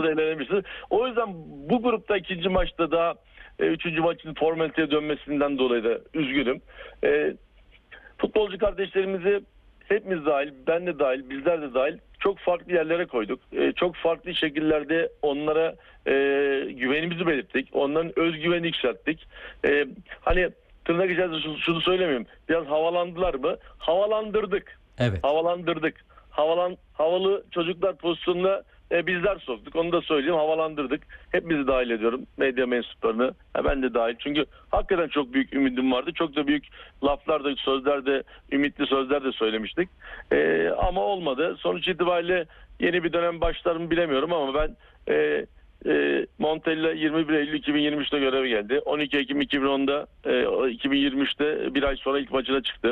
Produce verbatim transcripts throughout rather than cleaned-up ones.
elenemiştir. O yüzden bu grupta ikinci maçta da e, üçüncü maçın formaliteye dönmesinden dolayı da üzgünüm. E, futbolcu kardeşlerimizi hepimiz dahil, ben de dahil, bizler de dahil çok farklı yerlere koyduk. E, çok farklı şekillerde onlara e, güvenimizi belirttik. Onların özgüvenini yükselttik. E, hani tırnak içerisinde şunu, şunu söylemiyorum. Biraz havalandılar mı? Havalandırdık. Evet. Havalandırdık. Havalan, havalı çocuklar pozisyonuna e, bizler soktuk. Onu da söyleyeyim. Havalandırdık. Hepimizi dahil ediyorum. Medya mensuplarını. Ha, ben de dahil. Çünkü hakikaten çok büyük ümidim vardı. Çok da büyük laflar da, sözler de, ümitli sözler de söylemiştik. E, ama olmadı. Sonuç itibariyle yeni bir dönem başlar mı bilemiyorum ama ben e, e, Montella yirmi bir Eylül iki bin yirmi üçte göreve geldi. on iki Ekim iki bin onda e, iki bin yirmi üçte bir ay sonra ilk maçına çıktı.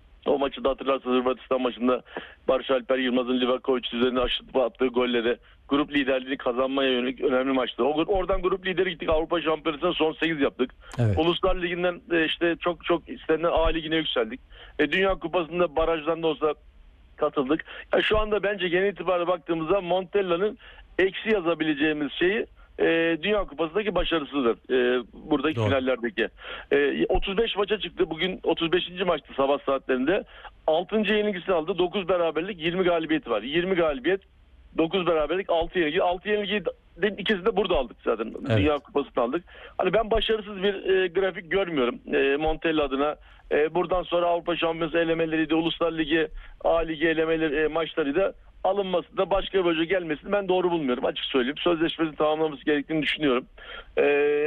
O maçı da hatırlarsanız Hırvatistan maçında Barış Alper Yılmaz'ın Livakovic üzerine aşırtma attığı golleri, grup liderliğini kazanmaya yönelik önemli maçtı. O, oradan grup lideri gittik, Avrupa Şampiyonası'na son sekiz yaptık. Evet. Uluslar Ligi'nden e, işte çok çok istenilen A Ligi'ne yükseldik. E, Dünya Kupası'nda barajdan da olsa katıldık. Yani şu anda bence genel itibariyle baktığımızda Montella'nın eksi yazabileceğimiz şeyi e, Dünya Kupası'ndaki başarısıdır. E, buradaki Doğru. finallerdeki. E, otuz beş maça çıktı. Bugün otuz beşinci maçtı sabah saatlerinde. altıncı yenilgisini aldı. dokuz beraberlik, yirmi galibiyeti var. yirmi galibiyet, dokuz beraberlik, altı yenilgi. altı yenilgiyi ikisini de burada aldık zaten. Evet. Dünya Kupası'nı aldık. Hani ben başarısız bir e, grafik görmüyorum e, Montella adına. E, buradan sonra Avrupa Şampiyonası elemeleri de, Uluslar Ligi, A Ligi elemeleri e, maçları da alınmasında başka bir hoca gelmesini ben doğru bulmuyorum, açık söyleyeyim. Sözleşmesini tamamlaması gerektiğini düşünüyorum. E,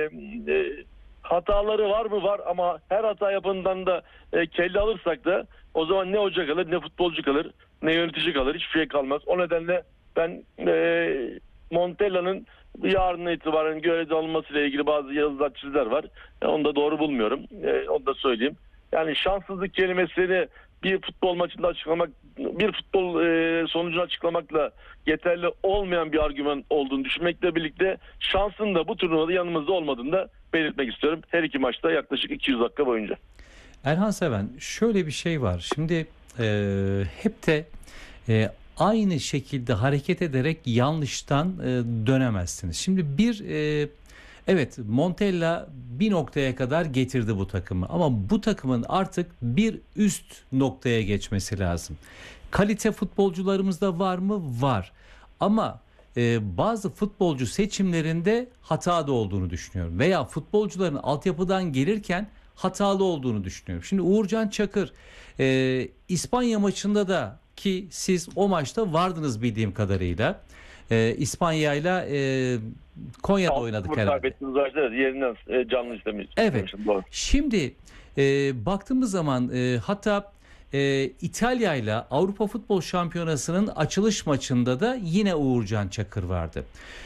e, hataları var mı? Var, ama her hata yapından da e, kelle alırsak da o zaman ne hoca kalır, ne futbolcu kalır, ne yönetici kalır, hiçbir şey kalmaz. O nedenle ben e, Montella'nın yarından itibaren görevde alınmasıyla ilgili bazı yazılar, çizgiler var. E, onu da doğru bulmuyorum. E, onu da söyleyeyim. Yani şanssızlık kelimesini bir futbol maçında açıklamak, bir futbol e, sonucunu açıklamakla yeterli olmayan bir argüman olduğunu düşünmekle birlikte şansın da bu turnuvada yanımızda olmadığını da belirtmek istiyorum. Her iki maçta yaklaşık iki yüz dakika boyunca. Erhan Seven, şöyle bir şey var. Şimdi e, hep de e, aynı şekilde hareket ederek yanlıştan e, dönemezsiniz. Şimdi bir e, evet, Montella bir noktaya kadar getirdi bu takımı ama bu takımın artık bir üst noktaya geçmesi lazım. Kalite futbolcularımızda var mı? Var. Ama e, bazı futbolcu seçimlerinde hata da olduğunu düşünüyorum. Veya futbolcuların altyapıdan gelirken hatalı olduğunu düşünüyorum. Şimdi Uğurcan Çakır e, İspanya maçında da, ki siz o maçta vardınız bildiğim kadarıyla. E, İspanya ile e, Konya'da Altı oynadık sıfır herhalde. kaybettiniz arkadaşlar. Yerinden e, canlı izlemiş. Evet. Doğru. Şimdi e, baktığımız zaman e, hatta e, İtalya ile Avrupa Futbol Şampiyonası'nın açılış maçında da yine Uğurcan Çakır vardı.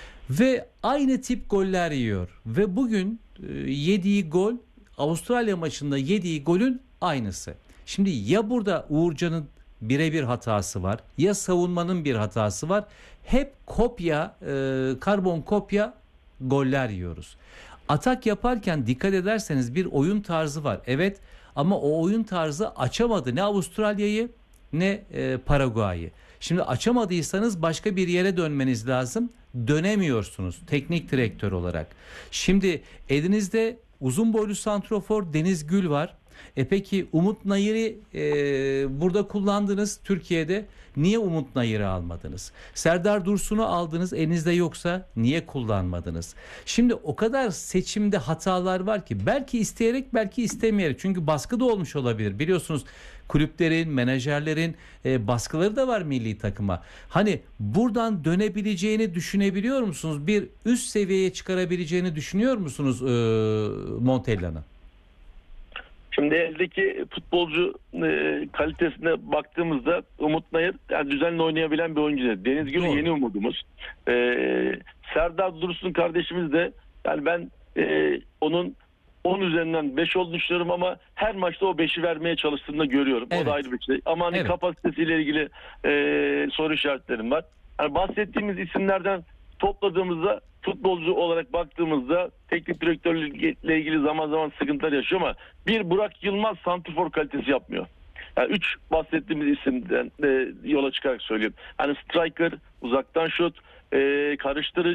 Ve aynı tip goller yiyor. Ve bugün e, yediği gol Avustralya maçında yediği golün aynısı. Şimdi ya burada Uğurcan'ın birebir hatası var, ya savunmanın bir hatası var. Hep kopya, e, karbon kopya goller yiyoruz. Atak yaparken dikkat ederseniz bir oyun tarzı var. Evet, ama o oyun tarzı açamadı ne Avustralya'yı ne e, Paraguay'ı. Şimdi açamadıysanız başka bir yere dönmeniz lazım. Dönemiyorsunuz teknik direktör olarak. Şimdi elinizde uzun boylu santrofor Deniz Gül var. E peki Umut Nayır'ı e, burada kullandınız Türkiye'de. Niye Umut Nayır'ı almadınız? Serdar Dursun'u aldınız, elinizde yoksa niye kullanmadınız? Şimdi o kadar seçimde hatalar var ki, belki isteyerek belki istemeyerek, çünkü baskı da olmuş olabilir. Biliyorsunuz kulüplerin, menajerlerin e, baskıları da var milli takıma. Hani buradan dönebileceğini düşünebiliyor musunuz? Bir üst seviyeye çıkarabileceğini düşünüyor musunuz e, Montella'nın? Şimdi eldeki futbolcu e, kalitesine baktığımızda Umut Nayır yani düzenli oynayabilen bir oyuncu. Deniz Gül Doğru. yeni umudumuz. E, Serdar Dursun kardeşimiz de yani ben e, onun on üzerinden beş olduğunu düşünüyorum ama her maçta o beşi vermeye çalıştığını da görüyorum. Evet. O da ayrı bir şey. Ama hani Evet. kapasitesiyle ilgili e, soru işaretlerim var. Yani bahsettiğimiz isimlerden topladığımızda futbolcu olarak baktığımızda teknik direktörle ilgili zaman zaman sıkıntılar yaşıyor ama bir Burak Yılmaz santrfor kalitesi yapmıyor. Yani üç bahsettiğimiz isimden e, yola çıkarak söylüyorum. Hani striker, uzaktan şut, e, karıştırıcı,